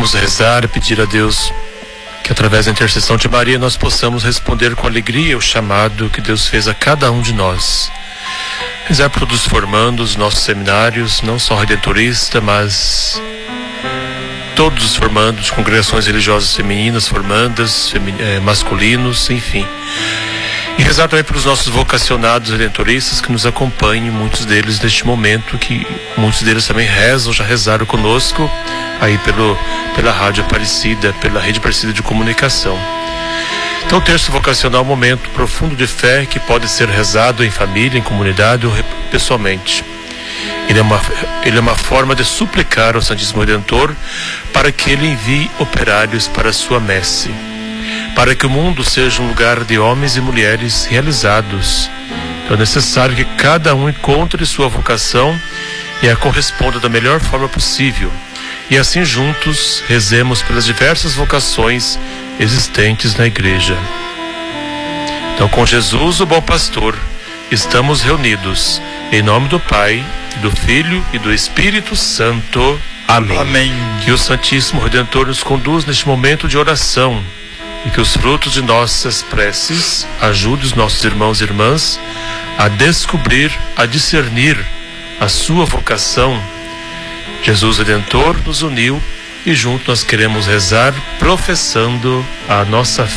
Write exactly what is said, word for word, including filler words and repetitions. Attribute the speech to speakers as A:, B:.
A: Vamos rezar e pedir a Deus que através da intercessão de Maria nós possamos responder com alegria o chamado que Deus fez a cada um de nós. Rezar por todos os formandos, nossos seminários, não só redentorista, mas todos os formandos, congregações religiosas femininas, formandas, femi eh, masculinos, enfim. E rezar também pelos nossos vocacionados redentoristas que nos acompanham, muitos deles neste momento, que muitos deles também rezam, já rezaram conosco, aí pelo, pela Rádio Aparecida, pela Rede Aparecida de Comunicação. Então o terço vocacional é um momento profundo de fé que pode ser rezado em família, em comunidade ou pessoalmente. Ele é uma, ele é uma forma de suplicar ao Santíssimo Redentor para que ele envie operários para a sua messe, para que o mundo seja um lugar de homens e mulheres realizados. Então é necessário que cada um encontre sua vocação e a corresponda da melhor forma possível. E assim juntos rezemos pelas diversas vocações existentes na Igreja. Então, com Jesus, o bom pastor, estamos reunidos em nome do Pai, do Filho e do Espírito Santo. Amém.
B: Amém.
A: Que o Santíssimo Redentor nos conduz neste momento de oração e que os frutos de nossas preces ajudem os nossos irmãos e irmãs a descobrir, a discernir a sua vocação. Jesus Redentor nos uniu e juntos nós queremos rezar professando a nossa fé.